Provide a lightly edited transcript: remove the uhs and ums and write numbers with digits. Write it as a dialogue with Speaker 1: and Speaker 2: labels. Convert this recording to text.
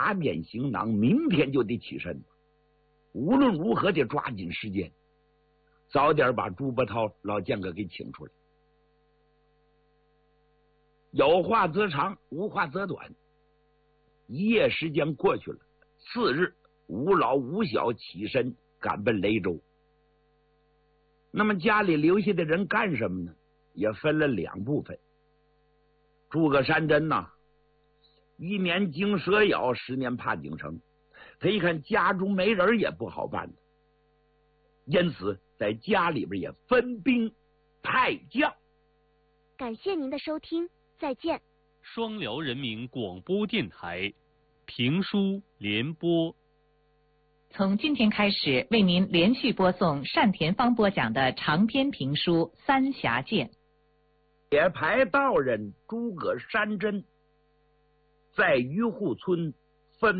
Speaker 1: 拿点行囊，明天就得起身，无论如何得抓紧时间，早点把朱伯涛老剑哥给请出来。有话则长，无话则短。一夜时间过去了，次日，吴老吴小起身赶奔雷州。那么家里留下的人干什么呢？也分了两部分。诸葛山珍呐，一年惊蛇咬，10年怕井绳。他一看家中没人也不好办的，因此在家里边也分兵派将。
Speaker 2: 感谢您的收听，再见。
Speaker 3: 双辽人民广播电台评书联播，
Speaker 4: 从今天开始为您连续播送单田芳播讲的长篇评书《三峡剑》。
Speaker 1: 铁牌道人诸葛山珍在渔户村